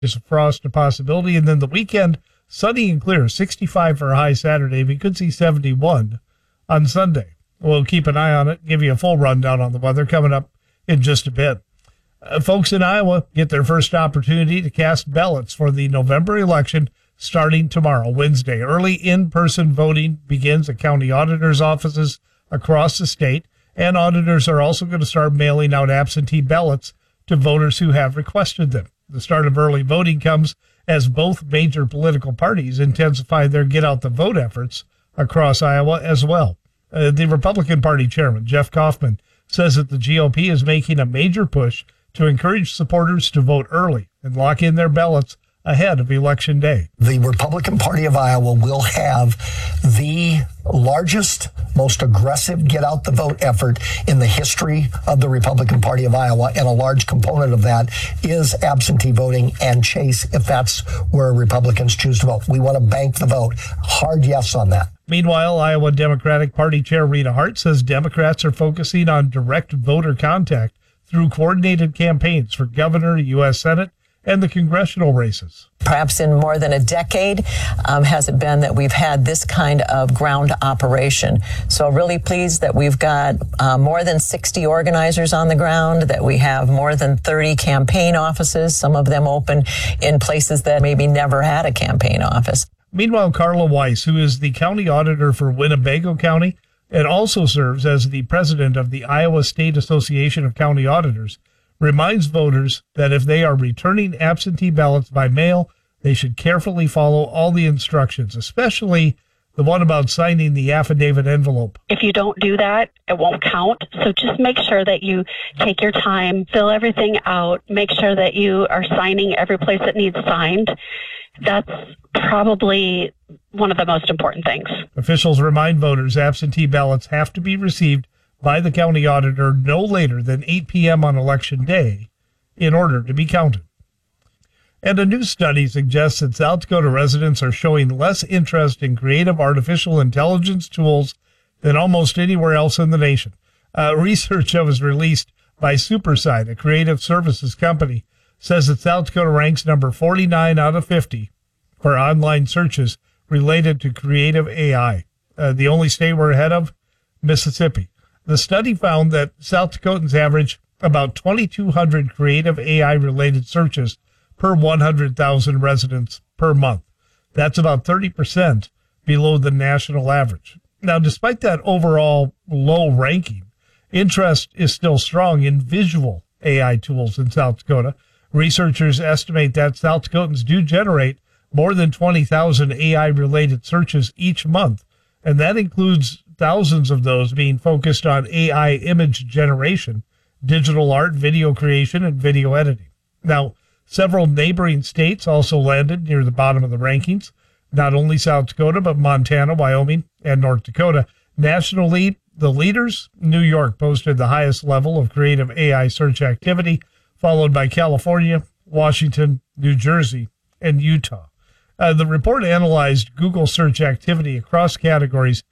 There's frost a possibility. And then the weekend, sunny and clear, 65 for a high Saturday. We could see 71 on Sunday. We'll keep an eye on it, give you a full rundown on the weather coming up in just a bit. Folks in Iowa get their first opportunity to cast ballots for the November election starting tomorrow, Wednesday. Early in-person voting begins at county auditors' offices across the state, and auditors are also going to start mailing out absentee ballots to voters who have requested them. The start of early voting comes as both major political parties intensify their get-out-the-vote efforts across Iowa as well. The Republican Party chairman, Jeff Kaufman, says that the GOP is making a major push to encourage supporters to vote early and lock in their ballots ahead of Election Day. The Republican Party of Iowa will have the largest, most aggressive get-out-the-vote effort in the history of the Republican Party of Iowa, and a large component of that is absentee voting and Chase, if that's where Republicans choose to vote. We want to bank the vote. Hard yes on that. Meanwhile, Iowa Democratic Party Chair Rita Hart says Democrats are focusing on direct voter contact through coordinated campaigns for governor, U.S. Senate, and the congressional races. Perhaps in more than a decade has it been that we've had this kind of ground operation. So really pleased that we've got more than 60 organizers on the ground, that we have more than 30 campaign offices, some of them open in places that maybe never had a campaign office. Meanwhile, Carla Weiss, who is the county auditor for Winnebago County and also serves as the president of the Iowa State Association of County Auditors, reminds voters that if they are returning absentee ballots by mail, they should carefully follow all the instructions, especially the one about signing the affidavit envelope. If you don't do that, it won't count. So just make sure that you take your time, fill everything out, make sure that you are signing every place that needs signed. That's probably one of the most important things. Officials remind voters absentee ballots have to be received by the county auditor no later than 8 p.m. on Election Day in order to be counted. And a new study suggests that South Dakota residents are showing less interest in creative artificial intelligence tools than almost anywhere else in the nation. Research that was released by Superside, a creative services company, says that South Dakota ranks number 49 out of 50 for online searches related to creative AI. The only state we're ahead of, Mississippi. The study found that South Dakotans average about 2,200 creative AI-related searches per 100,000 residents per month. That's about 30% below the national average. Now, despite that overall low ranking, interest is still strong in visual AI tools in South Dakota. Researchers estimate that South Dakotans do generate more than 20,000 AI-related searches each month, and that includes thousands of those being focused on AI image generation, digital art, video creation, and video editing. Now, several neighboring states also landed near the bottom of the rankings, not only South Dakota, but Montana, Wyoming, and North Dakota. Nationally, the leaders, New York, posted the highest level of creative AI search activity, followed by California, Washington, New Jersey, and Utah. The report analyzed Google search activity across categories